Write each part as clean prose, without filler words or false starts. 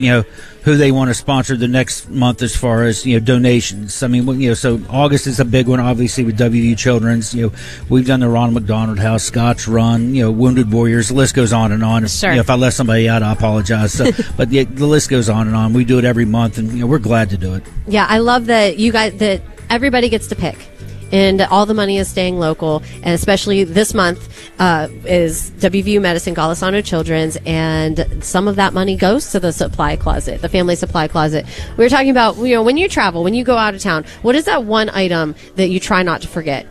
who they want to sponsor the next month as far as, donations. I mean, so August is a big one, obviously, with WVU Children's. We've done the Ronald McDonald House, Scotch Run, Wounded Warriors. The list goes on and on. Sure. If I left somebody out, I apologize. So, but the list goes on and on. We do it every month, and, we're glad to do it. Yeah, I love that that everybody gets to pick. And all the money is staying local, and especially this month is WVU Medicine, Golisano Children's, and some of that money goes to the supply closet, the family supply closet. We were talking about, when you travel, when you go out of town, what is that one item that you try not to forget?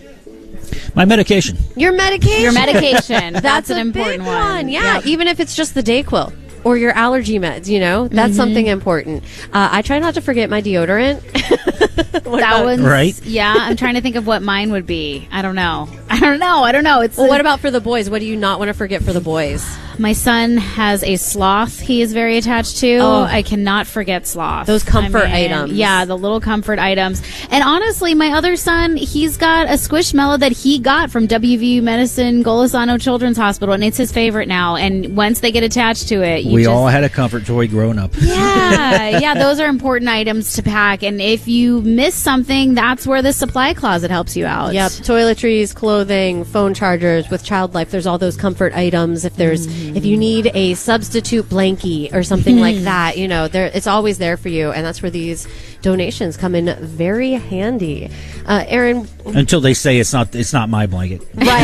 My medication. Your medication. Your medication. That's an important big one. Yeah, Yep. even if it's just the DayQuil. Or your allergy meds, that's something important. I try not to forget my deodorant. That one's right. Yeah, I'm trying to think of what mine would be. I don't know. It's what about for the boys? What do you not want to forget for the boys? My son has a sloth he is very attached to. Oh. I cannot forget sloth. Those comfort items. Yeah, the little comfort items. And honestly, my other son, he's got a Squishmallow that he got from WVU Medicine Golisano Children's Hospital, and it's his favorite now. And once they get attached to it, we all had a comfort toy growing up. Yeah, those are important items to pack. And if you miss something, that's where the supply closet helps you out. Yep, toiletries, clothing, phone chargers. With Child Life, there's all those comfort items. If you need a substitute blankie or something like that, it's always there for you, and that's where these donations come in very handy. Aaron, until they say it's not my blanket.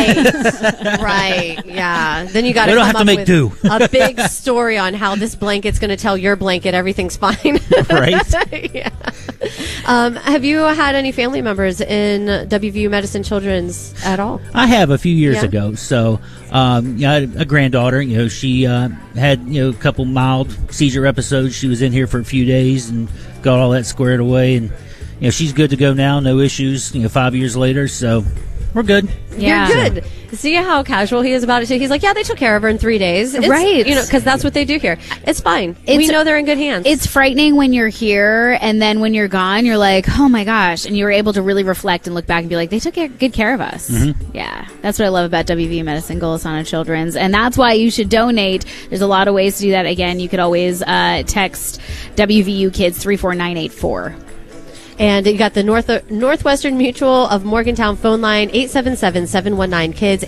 Right, yeah. Then you got to have to make do. A big story on how this blanket's going to tell your blanket everything's fine. Right. Yeah. Have you had any family members in WVU Medicine Children's at all? I have a few years ago. So, I had a granddaughter. She had a couple mild seizure episodes. She was in here for a few days and got all that squared away, and she's good to go now. No issues. 5 years later, so we're good. Yeah. You're good. See how casual he is about it too? He's like, yeah, they took care of her in 3 days. Right. Because that's what they do here. It's fine. We know they're in good hands. It's frightening when you're here, and then when you're gone, you're like, oh my gosh. And you were able to really reflect and look back and be like, they took good care of us. Mm-hmm. Yeah. That's what I love about WVU Medicine, Golisano Children's. And that's why you should donate. There's a lot of ways to do that. Again, you could always text WVU Kids 34984. And you got the Northwestern Mutual of Morgantown phone line, 877-719-KIDS,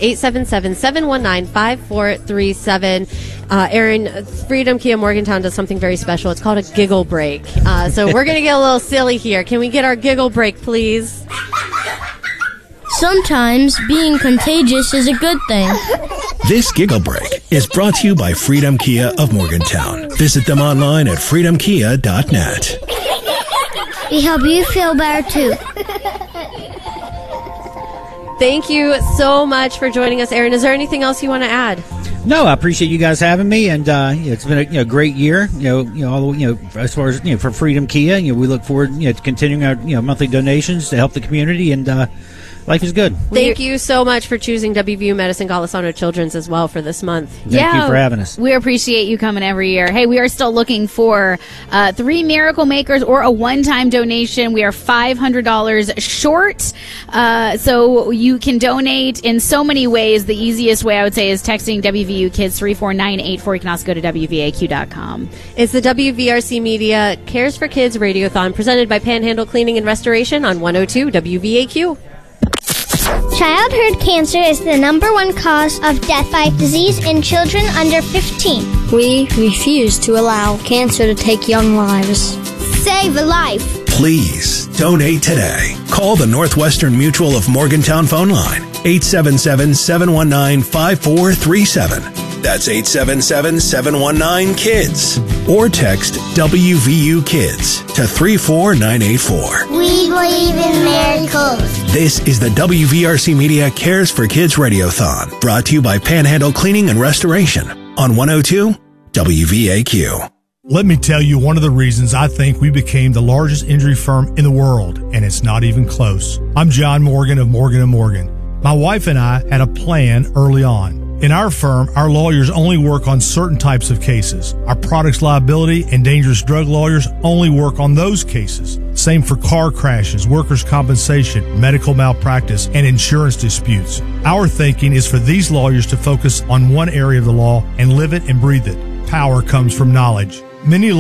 877-719-5437. Aaron, Freedom Kia Morgantown does something very special. It's called a giggle break. So we're going to get a little silly here. Can we get our giggle break, please? Sometimes being contagious is a good thing. This Giggle Break is brought to you by Freedom Kia of Morgantown. Visit them online at freedomkia.net. We help you feel better, too. Thank you so much for joining us, Aaron. Is there anything else you want to add? No, I appreciate you guys having me, and it's been a great year. All as far as for Freedom Kia, we look forward to continuing our monthly donations to help the community, and life is good. Thank you so much for choosing WVU Medicine Golisano Children's as well for this month. Thank you for having us. We appreciate you coming every year. Hey, we are still looking for 3 Miracle Makers or a one-time donation. We are $500 short, so you can donate in so many ways. The easiest way I would say is texting WVU Kids 34984. You can also go to WVAQ.com. It's the WVRC Media Cares for Kids Radiothon presented by Panhandle Cleaning and Restoration on 102 WVAQ. Childhood cancer is the #1 cause of death by disease in children under 15. We refuse to allow cancer to take young lives. Save a life. Please donate today. Call the Northwestern Mutual of Morgantown phone line, 877-719-5437. That's 877-719-KIDS. Or text WVU Kids to 34984. We believe in miracles. This is the WVRC Media Cares for Kids Radiothon, brought to you by Panhandle Cleaning and Restoration on 102 WVAQ. Let me tell you one of the reasons I think we became the largest injury firm in the world, and it's not even close. I'm John Morgan of Morgan & Morgan. My wife and I had a plan early on. In our firm, our lawyers only work on certain types of cases. Our products liability and dangerous drug lawyers only work on those cases. Same for car crashes, workers' compensation, medical malpractice, and insurance disputes. Our thinking is for these lawyers to focus on one area of the law and live it and breathe it. Power comes from knowledge. Many